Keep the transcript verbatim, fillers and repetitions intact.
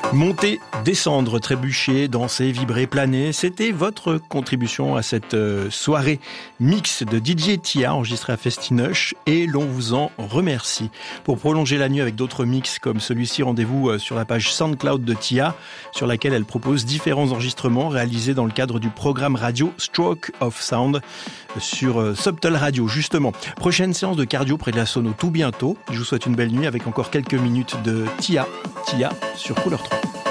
Monter, descendre, trébucher, danser, vibrer, planer, c'était votre contribution à cette soirée mix de D J Tia enregistrée à Festinoche et l'on vous en remercie. Pour prolonger la nuit avec d'autres mix comme celui-ci, rendez-vous sur la page SoundCloud de Tia sur laquelle elle propose différents enregistrements réalisés dans le cadre du programme radio Stroke of Sound sur Subtle Radio justement. Prochaine séance de cardio près de la Sono tout bientôt. Je vous souhaite une belle nuit avec encore quelques minutes de Tia, Tia sur Couleur trois.